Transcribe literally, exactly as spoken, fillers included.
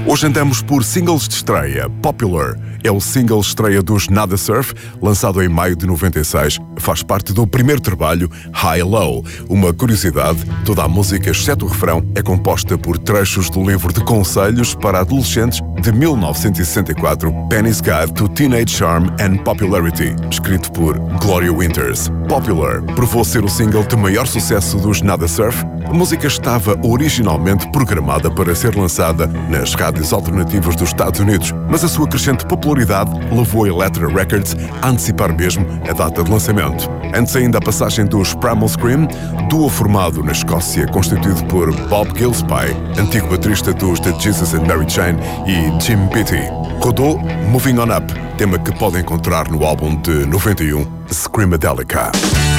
Hoje andamos por singles de estreia. Popular é o single estreia dos Nada Surf, lançado em maio de noventa e seis. Faz parte do primeiro trabalho, High Low. Uma curiosidade, toda a música, exceto o refrão, é composta por trechos do livro de conselhos para adolescentes de mil novecentos e sessenta e quatro, Penny's Guide to Teenage Charm and Popularity, escrito por Gloria Winters. Popular provou ser o single de maior sucesso dos Nada Surf. A música estava originalmente programada para ser lançada nas rádios alternativas dos Estados Unidos, mas a sua crescente popularidade levou a Elektra Records a antecipar mesmo a data de lançamento. Antes ainda a passagem dos Primal Scream, duo formado na Escócia constituído por Bob Gillespie, antigo baterista dos The Jesus and Mary Chain, e Jim Beattie. Rodou Moving On Up, tema que podem encontrar no álbum de noventa e um, Screamadelica.